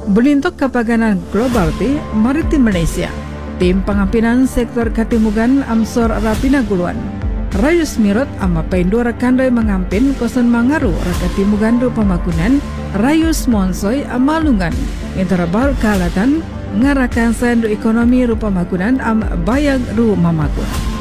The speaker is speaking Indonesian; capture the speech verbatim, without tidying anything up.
Belintok kapaganan global ti maritim Malaysia. Tim pengampinan sektor katimugan Amsor Rapina Guluan. Rayus Mirot ama paindo rakandai mengampin kosan mangaru rakatimugan ru pemakunan Rayus Monsoy amalungan. Interabal kalatan ngarakan sandu ekonomi ru pemakunan am bayag ru mamakun.